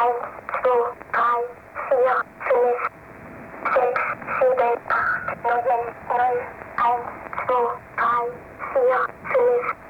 1, 2, 3, 4, 5, 6, 7, 8, 9, 0, 1, 2, 3, 4, 5,